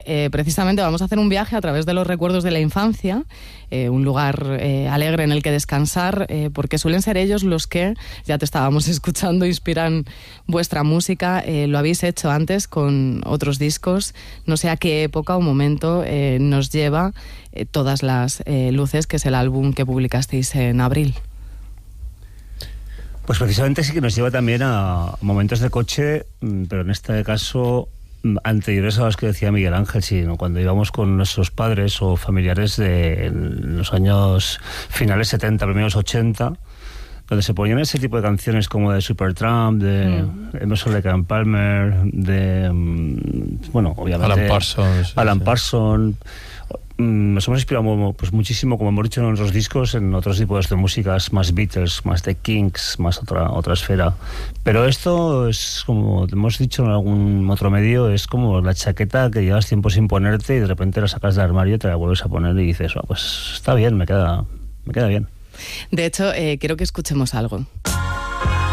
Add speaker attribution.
Speaker 1: precisamente vamos a hacer un viaje a través de los recuerdos de la infancia, un lugar alegre en el que descansar, porque suelen ser ellos los que, ya te estábamos escuchando, inspiran vuestra música. Lo habéis hecho antes con otros discos. No sé a qué época o momento nos lleva Todas las luces, que es el álbum que publicasteis en abril.
Speaker 2: Pues precisamente sí que nos lleva también a momentos de coche, pero en este caso anteriores a los que decía Miguel Ángel, sino cuando íbamos con nuestros padres o familiares de los años finales 70, primeros 80, donde se ponían ese tipo de canciones como de Supertramp, de Emerson Lake and Palmer, de bueno, obviamente Alan Parsons. Nos hemos inspirado pues muchísimo, como hemos dicho en otros discos, en otros tipos de músicas, más Beatles, más The Kinks, más otra esfera. Pero esto es, como hemos dicho en algún otro medio, es como la chaqueta que llevas tiempo sin ponerte y de repente la sacas del armario, te la vuelves a poner y dices, pues está bien, me queda bien.
Speaker 1: De hecho, quiero que escuchemos algo.